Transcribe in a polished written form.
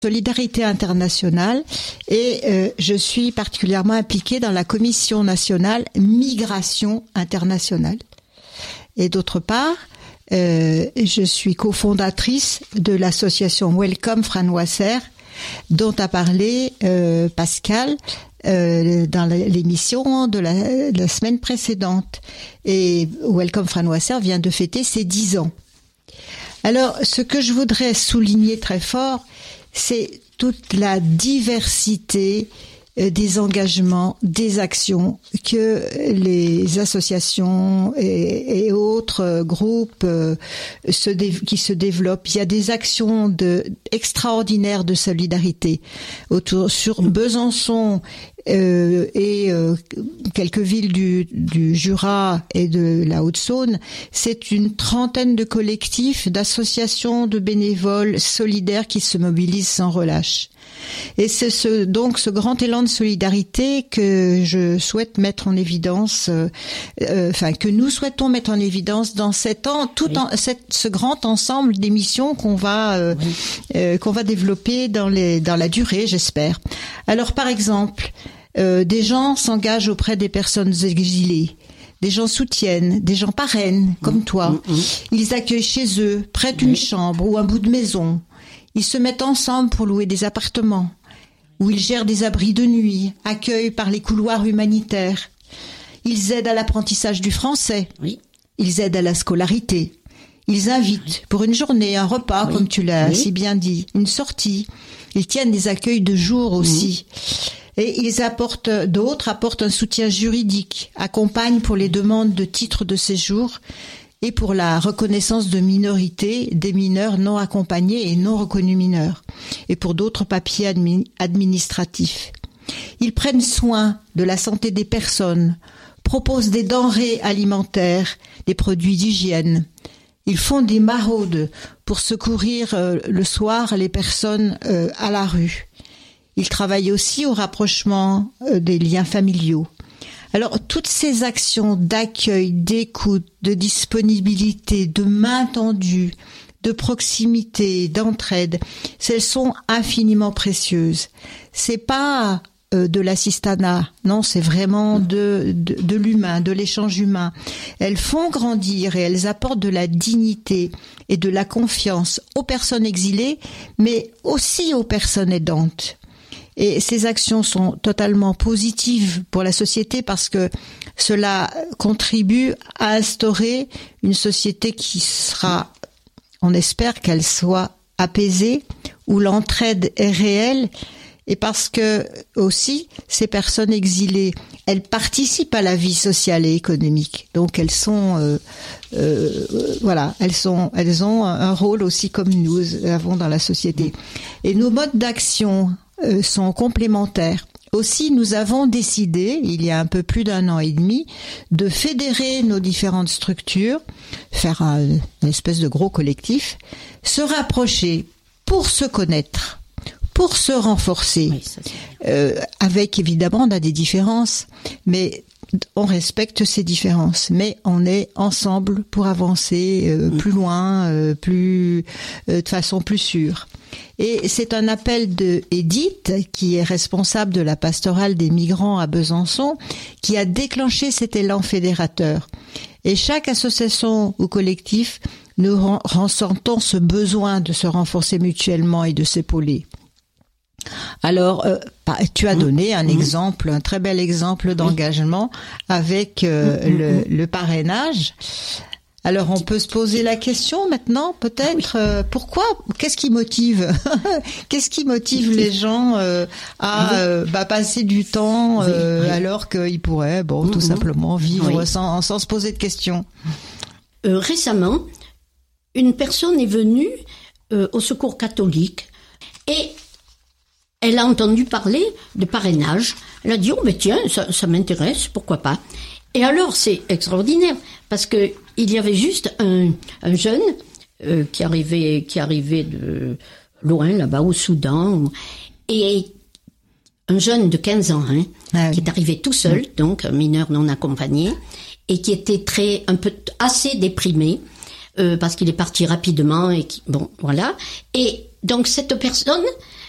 Solidarité internationale et je suis particulièrement impliquée dans la Commission nationale migration internationale. Et d'autre part, je suis cofondatrice de l'association Welcome Franoisser, dont a parlé Pascal dans l'émission de la semaine précédente. Et Welcome Franoisser vient de fêter ses 10 ans. Alors, ce que je voudrais souligner très fort, c'est toute la diversité des engagements, des actions que les associations et autres groupes qui se développent. Il y a des actions extraordinaires de solidarité sur Besançon et quelques villes du Jura et de la Haute-Saône. C'est une trentaine de collectifs, d'associations, de bénévoles solidaires qui se mobilisent sans relâche. Et c'est donc ce grand élan de solidarité que je souhaite mettre en évidence, que nous souhaitons mettre en évidence dans ce grand ensemble d'émissions qu'on va développer dans la durée, j'espère. Alors, par exemple, des gens s'engagent auprès des personnes exilées. Des gens soutiennent, des gens parrainent, comme toi. Ils accueillent chez eux, prêtent une chambre ou un bout de maison. Ils se mettent ensemble pour louer des appartements, où ils gèrent des abris de nuit, accueillent par les couloirs humanitaires. Ils aident à l'apprentissage du français. Oui. Ils aident à la scolarité. Ils invitent pour une journée, un repas, comme tu l'as si bien dit, une sortie. Ils tiennent des accueils de jour aussi. Et d'autres apportent un soutien juridique, accompagnent pour les demandes de titres de séjour et pour la reconnaissance de minorité des mineurs non accompagnés et non reconnus mineurs, et pour d'autres papiers administratifs. Ils prennent soin de la santé des personnes, proposent des denrées alimentaires, des produits d'hygiène. Ils font des maraudes pour secourir le soir les personnes à la rue. Ils travaillent aussi au rapprochement des liens familiaux. Alors, toutes ces actions d'accueil, d'écoute, de disponibilité, de main tendue, de proximité, d'entraide, elles sont infiniment précieuses. C'est pas de l'assistanat, non, c'est vraiment de l'humain, de l'échange humain. Elles font grandir et elles apportent de la dignité et de la confiance aux personnes exilées, mais aussi aux personnes aidantes. Et ces actions sont totalement positives pour la société parce que cela contribue à instaurer une société qui sera, on espère qu'elle soit apaisée, où l'entraide est réelle, et parce que aussi ces personnes exilées, elles participent à la vie sociale et économique. Donc elles sont, elles ont un rôle aussi comme nous avons dans la société. Et nos modes d'action sont complémentaires. Aussi, nous avons décidé, il y a un peu plus d'1 an et demi, de fédérer nos différentes structures, faire une espèce de gros collectif, se rapprocher pour se connaître, pour se renforcer. Oui, avec, évidemment, on a des différences, mais on respecte ces différences, mais on est ensemble pour avancer plus loin, de façon plus sûre. Et c'est un appel de Edith, qui est responsable de la pastorale des migrants à Besançon, qui a déclenché cet élan fédérateur. Et chaque association ou collectif, nous ressentons ce besoin de se renforcer mutuellement et de s'épauler. Alors, tu as donné un très bel exemple d'engagement avec le parrainage. Alors, on peut se poser la question maintenant, peut-être, pourquoi, qu'est-ce qui motive les gens à passer du temps alors qu'ils pourraient, tout simplement vivre sans se poser de questions. Récemment, une personne est venue au Secours catholique et elle a entendu parler de parrainage. Elle a dit, tiens, ça m'intéresse, pourquoi pas. Et alors, c'est extraordinaire, parce que il y avait juste un jeune qui arrivait de loin, là-bas, au Soudan, et un jeune de 15 ans, qui est arrivé tout seul, donc un mineur non accompagné, et qui était assez déprimé, parce qu'il est parti rapidement, et voilà. Et donc, cette personne